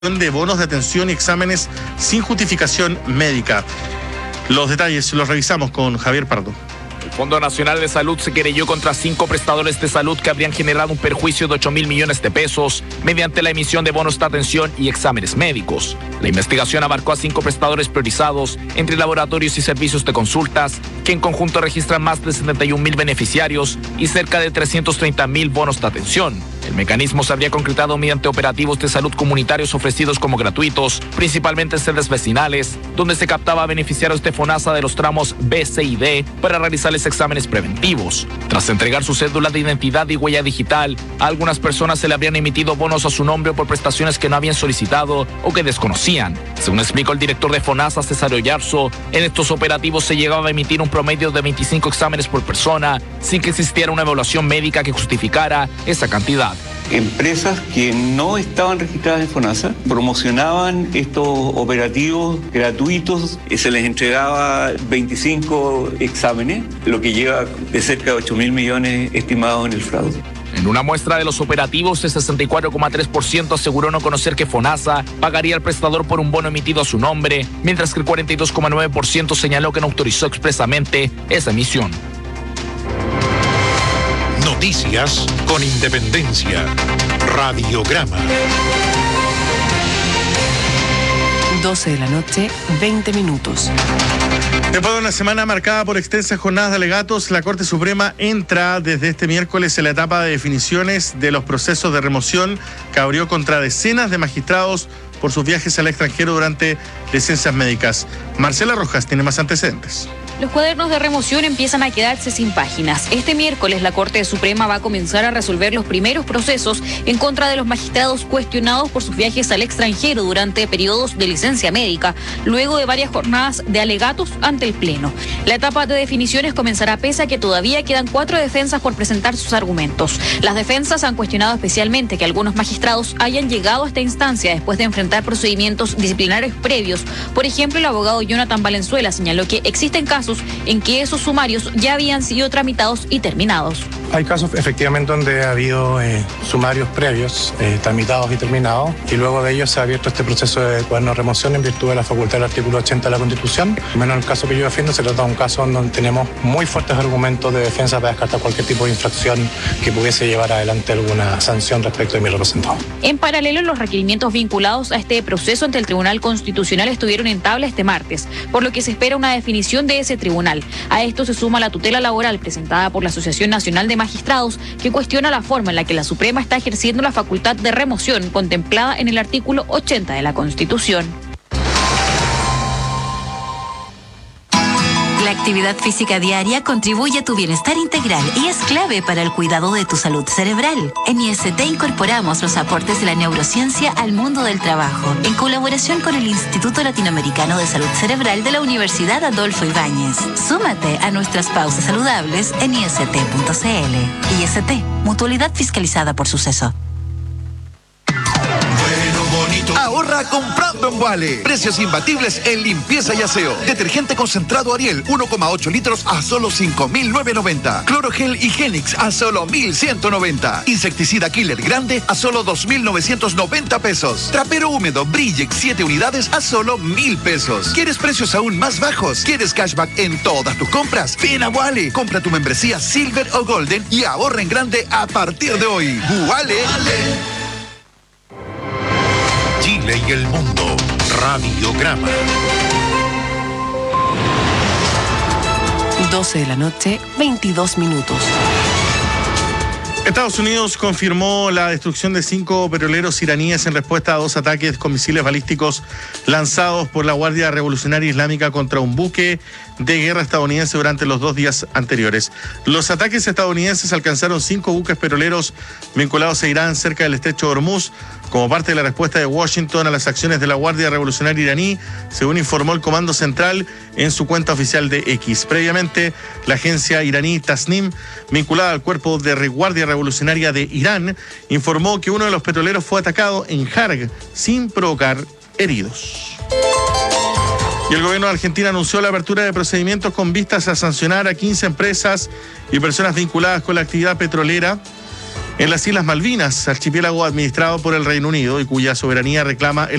de bonos de atención y exámenes sin justificación médica. Los detalles los revisamos con Javier Pardo. El Fondo Nacional de Salud se querelló contra 5 prestadores de salud que habrían generado un perjuicio de 8.000 millones de pesos mediante la emisión de bonos de atención y exámenes médicos. La investigación abarcó a 5 prestadores priorizados entre laboratorios y servicios de consultas, que en conjunto registran más de 71.000 beneficiarios y cerca de 330.000 bonos de atención. El mecanismo se habría concretado mediante operativos de salud comunitarios ofrecidos como gratuitos, principalmente en sedes vecinales, donde se captaba a beneficiarios de FONASA de los tramos B, C y D para realizarles exámenes preventivos. Tras entregar su cédula de identidad y huella digital, a algunas personas se le habrían emitido bonos a su nombre por prestaciones que no habían solicitado o que desconocían. Según explicó el director de FONASA, César Oyarzo, en estos operativos se llegaba a emitir un promedio de 25 exámenes por persona, sin que existiera una evaluación médica que justificara esa cantidad. Empresas que no estaban registradas en FONASA promocionaban estos operativos gratuitos y se les entregaba 25 exámenes, lo que lleva de cerca de 8.000 millones estimados en el fraude. En una muestra de los operativos, el 64,3% aseguró no conocer que FONASA pagaría al prestador por un bono emitido a su nombre, mientras que el 42,9% señaló que no autorizó expresamente esa emisión. Noticias con independencia. Radiograma. 12 de la noche, 20 minutos. Después de una semana marcada por extensas jornadas de alegatos, la Corte Suprema entra desde este miércoles en la etapa de definiciones de los procesos de remoción que abrió contra decenas de magistrados por sus viajes al extranjero durante licencias médicas. Marcela Rojas tiene más antecedentes. Los cuadernos de remoción empiezan a quedarse sin páginas. Este miércoles la Corte Suprema va a comenzar a resolver los primeros procesos en contra de los magistrados cuestionados por sus viajes al extranjero durante periodos de licencia médica, luego de varias jornadas de alegatos ante el Pleno. La etapa de definiciones comenzará pese a que todavía quedan 4 defensas por presentar sus argumentos. Las defensas han cuestionado especialmente que algunos magistrados hayan llegado a esta instancia después de enfrentar procedimientos disciplinarios previos. Por ejemplo, el abogado Jonathan Valenzuela señaló que existen casos en que esos sumarios ya habían sido tramitados y terminados. Hay casos efectivamente donde ha habido sumarios previos, tramitados y terminados, y luego de ellos se ha abierto este proceso de cuaderno de remoción en virtud de la facultad del artículo 80 de la Constitución. Menos en el caso que yo defiendo, se trata de un caso donde tenemos muy fuertes argumentos de defensa para descartar cualquier tipo de infracción que pudiese llevar adelante alguna sanción respecto de mi representado. En paralelo, los requerimientos vinculados a este proceso ante el Tribunal Constitucional estuvieron en tabla este martes, por lo que se espera una definición de ese tribunal. A esto se suma la tutela laboral presentada por la Asociación Nacional de Magistrados, que cuestiona la forma en la que la Suprema está ejerciendo la facultad de remoción contemplada en el artículo 80 de la Constitución. La actividad física diaria contribuye a tu bienestar integral y es clave para el cuidado de tu salud cerebral. En IST incorporamos los aportes de la neurociencia al mundo del trabajo, en colaboración con el Instituto Latinoamericano de Salud Cerebral de la Universidad Adolfo Ibáñez. Súmate a nuestras pausas saludables en ist.cl. IST, mutualidad fiscalizada por Suceso. Ahorra comprando en Wale. Precios imbatibles en limpieza y aseo. Detergente concentrado Ariel, 1,8 litros a solo 5.990. Clorogel Higienix a solo 1.190. Insecticida Killer Grande a solo 2.990 pesos. Trapero húmedo Brillex 7 unidades a solo 1.000 pesos. ¿Quieres precios aún más bajos? ¿Quieres cashback en todas tus compras? Ven a Wale. Compra tu membresía Silver o Golden y ahorra en grande a partir de hoy. Wale. Chile y el mundo. Radiograma. 12 de la noche, 22 minutos. Estados Unidos confirmó la destrucción de 5 petroleros iraníes en respuesta a 2 ataques con misiles balísticos lanzados por la Guardia Revolucionaria Islámica contra un buque de guerra estadounidense durante los 2 días anteriores. Los ataques estadounidenses alcanzaron 5 buques petroleros vinculados a Irán cerca del estrecho de Hormuz, como parte de la respuesta de Washington a las acciones de la Guardia Revolucionaria iraní, según informó el Comando Central en su cuenta oficial de X. Previamente, la agencia iraní Tasnim, vinculada al cuerpo de Guardia Revolucionaria de Irán, informó que uno de los petroleros fue atacado en Harg sin provocar heridos. Y el gobierno de Argentina anunció la apertura de procedimientos con vistas a sancionar a 15 empresas y personas vinculadas con la actividad petrolera En las Islas Malvinas, archipiélago administrado por el Reino Unido y cuya soberanía reclama el